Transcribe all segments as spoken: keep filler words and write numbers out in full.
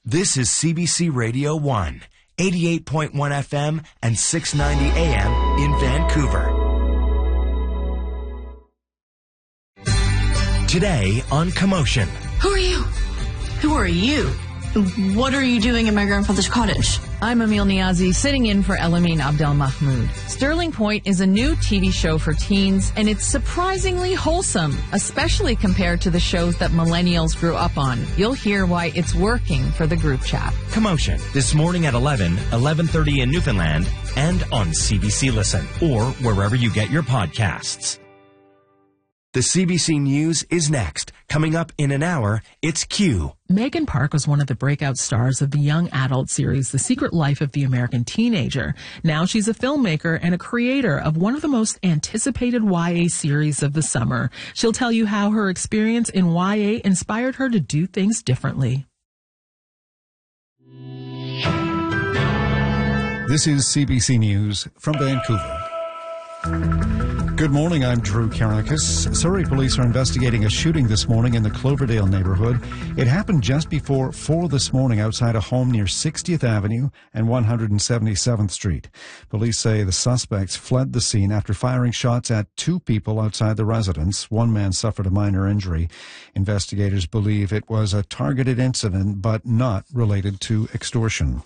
This is C B C Radio one, eighty-eight point one F M and six ninety A M in Vancouver. Today on Commotion. Who are you? Who are you? What are you doing in my grandfather's cottage? I'm Emil Niazi, sitting in for Elamine Abdel Mahmoud. Sterling Point is a new T V show for teens, and it's surprisingly wholesome, especially compared to the shows that millennials grew up on. You'll hear why it's working for the group chat. Commotion, this morning at eleven, eleven thirty in Newfoundland, and on C B C Listen, or wherever you get your podcasts. The C B C News is next. Coming up in an hour, it's Q. Megan Park was one of the breakout stars of the young adult series The Secret Life of the American Teenager. Now she's a filmmaker and a creator of one of the most anticipated Y A series of the summer. She'll tell you how her experience in Y A inspired her to do things differently. This is C B C News from Vancouver. Good morning, I'm Drew Karakis. Surrey police are investigating a shooting this morning in the Cloverdale neighborhood. It happened just before four this morning outside a home near sixtieth Avenue and one hundred seventy-seventh Street. Police say the suspects fled the scene after firing shots at two people outside the residence. One man suffered a minor injury. Investigators believe it was a targeted incident but not related to extortion.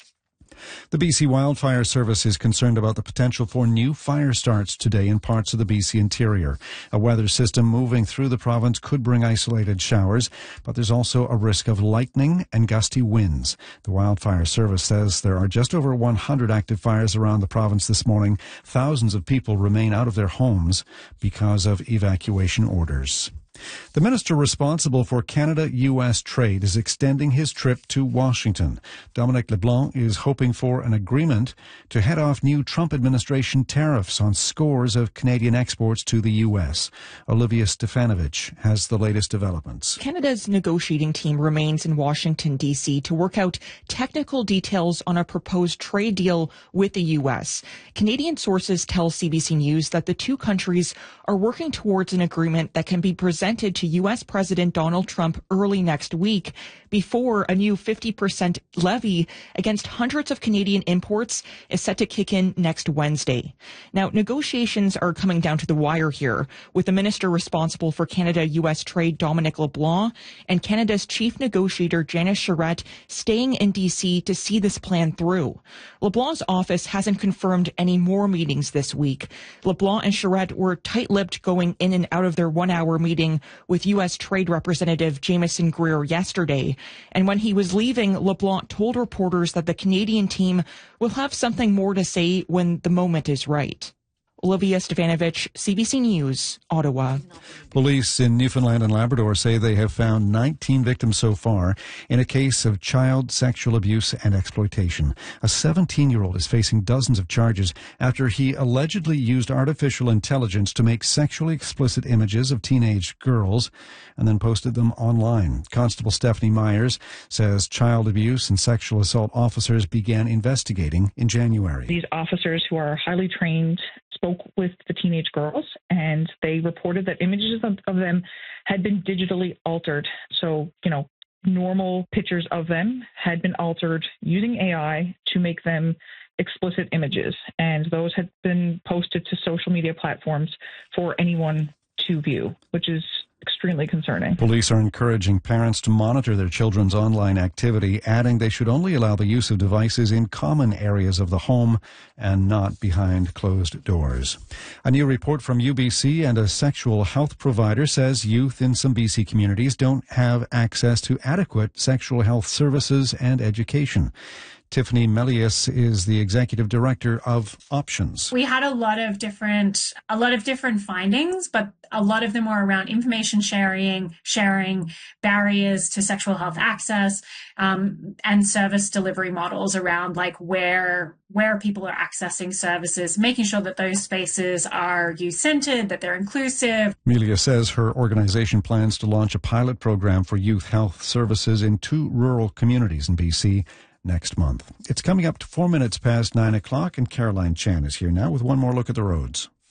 The B C Wildfire Service is concerned about the potential for new fire starts today in parts of the B C interior. A weather system moving through the province could bring isolated showers, but there's also a risk of lightning and gusty winds. The Wildfire Service says there are just over one hundred active fires around the province this morning. Thousands of people remain out of their homes because of evacuation orders. The minister responsible for Canada-U S trade is extending his trip to Washington. Dominic LeBlanc is hoping for an agreement to head off new Trump administration tariffs on scores of Canadian exports to the U S. Olivia Stefanovich has the latest developments. Canada's negotiating team remains in Washington, D C to work out technical details on a proposed trade deal with the U S. Canadian sources tell C B C News that the two countries are working towards an agreement that can be presented to U S President Donald Trump early next week before a new fifty percent levy against hundreds of Canadian imports is set to kick in next Wednesday. Now, negotiations are coming down to the wire here, with the minister responsible for Canada-U S trade, Dominic LeBlanc, and Canada's chief negotiator, Janice Charette, staying in D C to see this plan through. LeBlanc's office hasn't confirmed any more meetings this week. LeBlanc and Charette were tight-lipped going in and out of their one-hour meeting with U S Trade Representative Jameson Greer yesterday. And when he was leaving, LeBlanc told reporters that the Canadian team will have something more to say when the moment is right. Olivia Stefanovich, C B C News, Ottawa. Police in Newfoundland and Labrador say they have found nineteen victims so far in a case of child sexual abuse and exploitation. A seventeen-year-old is facing dozens of charges after he allegedly used artificial intelligence to make sexually explicit images of teenage girls and then posted them online. Constable Stephanie Myers says child abuse and sexual assault officers began investigating in January. These officers, who are highly trained, spoke with the teenage girls, and they reported that images of, of them had been digitally altered. So, you know, normal pictures of them had been altered using A I to make them explicit images, and those had been posted to social media platforms for anyone to view, which is extremely concerning. Police are encouraging parents to monitor their children's online activity, adding they should only allow the use of devices in common areas of the home and not behind closed doors. A new report from U B C and a sexual health provider says youth in some B C communities don't have access to adequate sexual health services and education. Tiffany Melius is the executive director of Options. We had a lot of different, a lot of different findings, but a lot of them were around information sharing, sharing barriers to sexual health access, um, and service delivery models around like where where people are accessing services, making sure that those spaces are youth-centered, that they're inclusive. Melia says her organization plans to launch a pilot program for youth health services in two rural communities in B C next month. It's coming up to four minutes past nine o'clock, and Caroline Chan is here now with one more look at the roads.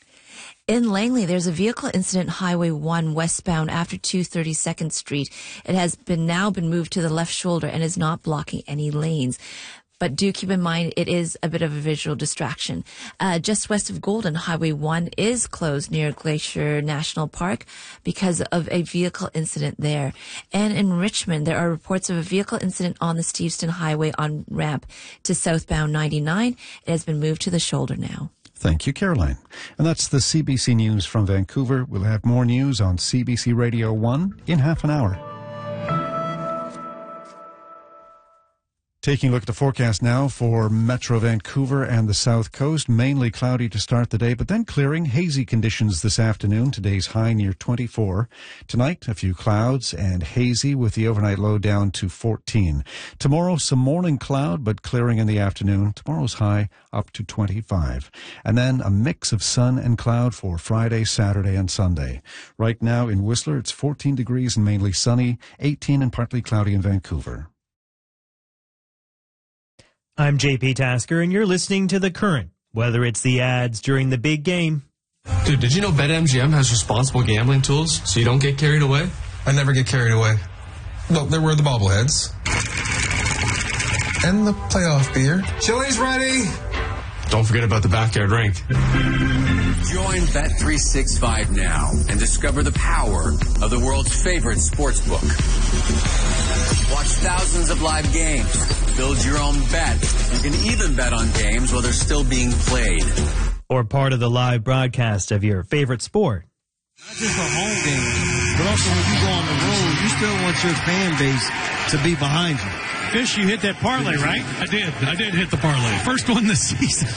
In Langley, there's a vehicle incident Highway one westbound after two hundred thirty-second Street. It has been now been moved to the left shoulder and is not blocking any lanes. But do keep in mind, it is a bit of a visual distraction. Uh, just west of Golden, Highway one is closed near Glacier National Park because of a vehicle incident there. And in Richmond, there are reports of a vehicle incident on the Steveston Highway on ramp to southbound ninety-nine. It has been moved to the shoulder now. Thank you, Caroline. And that's the C B C News from Vancouver. We'll have more news on C B C Radio one in half an hour. Taking a look at the forecast now for Metro Vancouver and the South Coast. Mainly cloudy to start the day, but then clearing. Hazy conditions this afternoon. Today's high near twenty-four. Tonight, a few clouds and hazy with the overnight low down to fourteen. Tomorrow, some morning cloud, but clearing in the afternoon. Tomorrow's high up to twenty-five. And then a mix of sun and cloud for Friday, Saturday, and Sunday. Right now in Whistler, it's fourteen degrees and mainly sunny, eighteen and partly cloudy in Vancouver. I'm J P Tasker, and you're listening to The Current. Whether it's the ads during the big game. Dude, did you know BetMGM has responsible gambling tools so you don't get carried away? I never get carried away. Well, there were the bobbleheads. And the playoff beer. Chili's ready! Don't forget about the backyard rink. Join Bet three sixty-five now and discover the power of the world's favorite sports book. Watch thousands of live games. Build your own bet. You can even bet on games while they're still being played. Or part of the live broadcast of your favorite sport. Not just a home game, but also when you go on the road, you still want your fan base to be behind you. Fish, you hit that parlay, right? I did. I did hit the parlay. First one this season.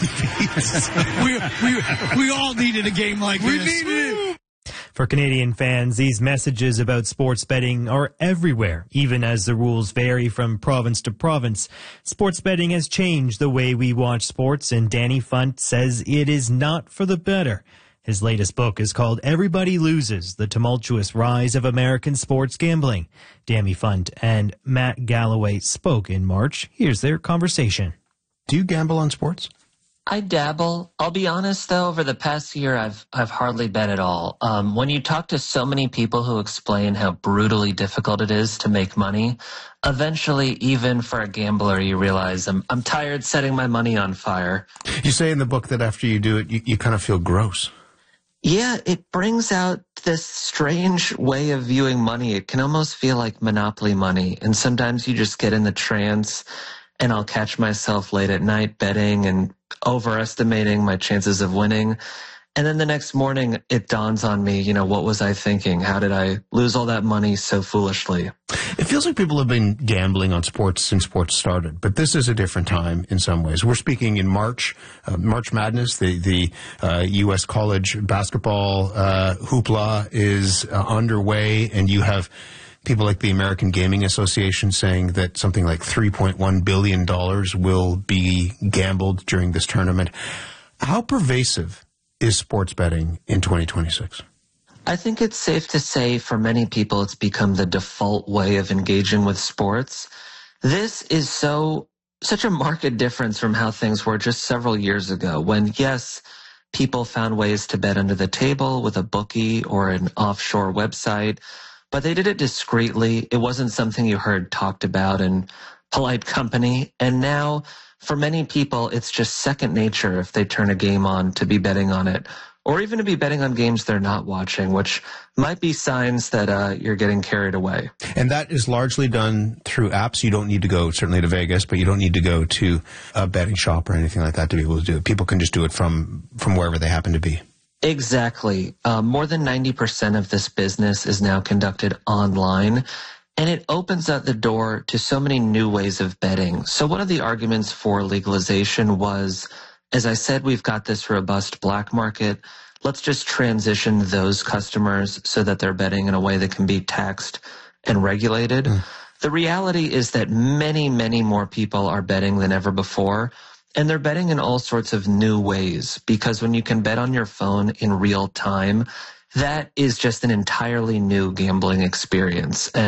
we, we, we all needed a game like we this. We needed it. For Canadian fans, these messages about sports betting are everywhere, even as the rules vary from province to province. Sports betting has changed the way we watch sports, and Danny Funt says it is not for the better. His latest book is called Everybody Loses, The Tumultuous Rise of American Sports Gambling. Danny Funt and Matt Galloway spoke in March. Here's their conversation. Do you gamble on sports? I dabble. I'll be honest, though, over the past year, I've I've hardly bet at all. Um, when you talk to so many people who explain how brutally difficult it is to make money, eventually, even for a gambler, you realize I'm I'm tired setting my money on fire. You say in the book that after you do it, you, you kind of feel gross. Yeah, it brings out this strange way of viewing money. It can almost feel like monopoly money, and sometimes you just get in the trance, and I'll catch myself late at night betting and overestimating my chances of winning. And then the next morning, it dawns on me, you know, what was I thinking? How did I lose all that money so foolishly? It feels like people have been gambling on sports since sports started, but this is a different time in some ways. We're speaking in March, uh, March Madness, the, the uh, U S college basketball uh, hoopla is uh, underway, and you have people like the American Gaming Association saying that something like three point one billion dollars will be gambled during this tournament. How pervasive is sports betting in twenty twenty-six? I think it's safe to say for many people it's become the default way of engaging with sports. This is so such a marked difference from how things were just several years ago when, yes, people found ways to bet under the table with a bookie or an offshore website, but they did it discreetly. It wasn't something you heard talked about in polite company. And now, for many people, it's just second nature if they turn a game on to be betting on it, or even to be betting on games they're not watching, which might be signs that uh, you're getting carried away. And that is largely done through apps. You don't need to go, certainly to Vegas, but you don't need to go to a betting shop or anything like that to be able to do it. People can just do it from, from wherever they happen to be. Exactly. Uh, more than ninety percent of this business is now conducted online, and it opens up the door to so many new ways of betting. So one of the arguments for legalization was, as I said, we've got this robust black market. Let's just transition those customers so that they're betting in a way that can be taxed and regulated. Mm. The reality is that many, many more people are betting than ever before. And they're betting in all sorts of new ways, because when you can bet on your phone in real time, that is just an entirely new gambling experience. And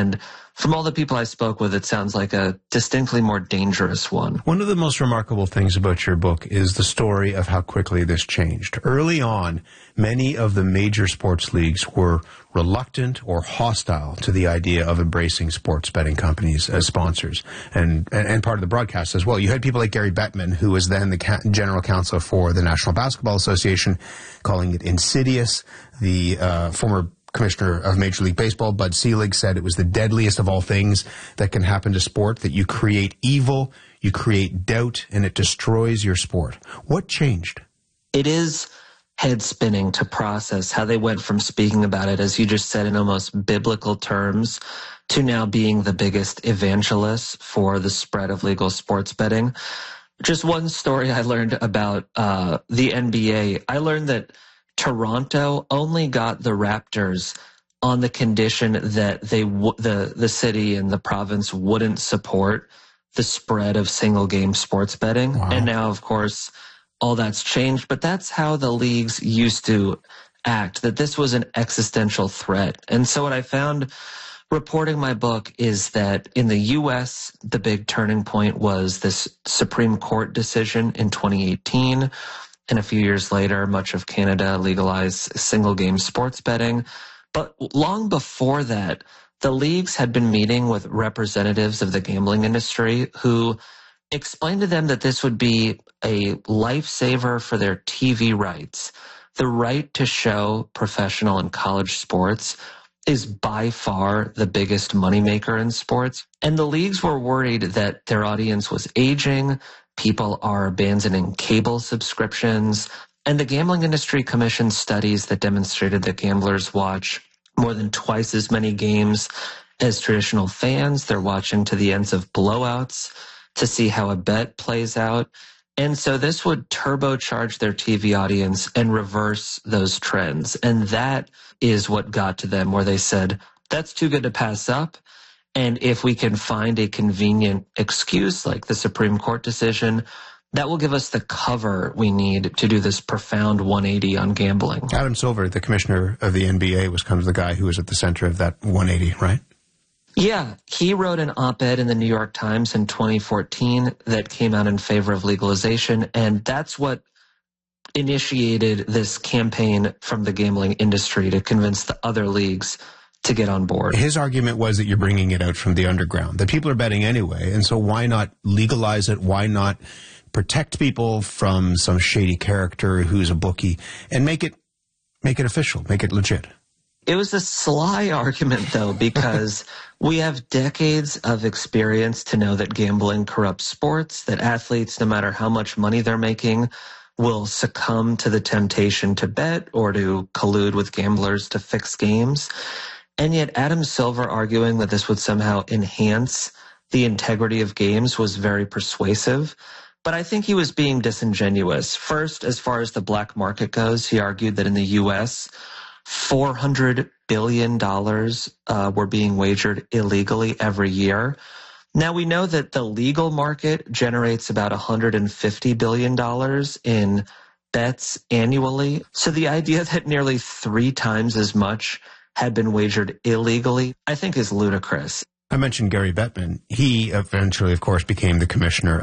from all the people I spoke with, it sounds like a distinctly more dangerous one. One of the most remarkable things about your book is the story of how quickly this changed. Early on, many of the major sports leagues were reluctant or hostile to the idea of embracing sports betting companies as sponsors and, and, and part of the broadcast as well. You had people like Gary Bettman, who was then the ca- general counsel for the National Basketball Association, calling it insidious. The uh, former commissioner of Major League Baseball, Bud Selig, said it was the deadliest of all things that can happen to sport, that you create evil, you create doubt, and it destroys your sport. What changed? It is head spinning to process how they went from speaking about it, as you just said, in almost biblical terms, to now being the biggest evangelists for the spread of legal sports betting. Just one story I learned about uh, the N B A. I learned that Toronto only got the Raptors on the condition that they w- the the city and the province wouldn't support the spread of single game sports betting. Wow. And now, of course, all that's changed, but that's how the leagues used to act, that this was an existential threat. And so what I found reporting my book is that in the U S, the big turning point was this Supreme Court decision in twenty eighteen. And a few years later, much of Canada legalized single game sports betting. But long before that, the leagues had been meeting with representatives of the gambling industry who explained to them that this would be a lifesaver for their T V rights. The right to show professional and college sports is by far the biggest moneymaker in sports. And the leagues were worried that their audience was aging, people are abandoning cable subscriptions, and the gambling industry commissioned studies that demonstrated that gamblers watch more than twice as many games as traditional fans. They're watching to the ends of blowouts to see how a bet plays out. And so this would turbocharge their T V audience and reverse those trends. And that is what got to them, where they said, that's too good to pass up. And if we can find a convenient excuse like the Supreme Court decision, that will give us the cover we need to do this profound one eighty on gambling. Adam Silver, the commissioner of the N B A, was kind of the guy who was at the center of that one eighty, right? Yeah, he wrote an op-ed in the New York Times in twenty fourteen that came out in favor of legalization, and that's what initiated this campaign from the gambling industry to convince the other leagues to get on board. His argument was that you're bringing it out from the underground, that people are betting anyway, and so why not legalize it? Why not protect people from some shady character who's a bookie and make it make it official, make it legit? It was a sly argument, though, because we have decades of experience to know that gambling corrupts sports, that athletes, no matter how much money they're making, will succumb to the temptation to bet or to collude with gamblers to fix games. And yet Adam Silver arguing that this would somehow enhance the integrity of games was very persuasive. But I think he was being disingenuous. First, as far as the black market goes, he argued that in the U S, four hundred billion dollars uh, were being wagered illegally every year. Now, we know that the legal market generates about one hundred fifty billion dollars in bets annually. So the idea that nearly three times as much had been wagered illegally, I think is ludicrous. I mentioned Gary Bettman. He eventually, of course, became the commissioner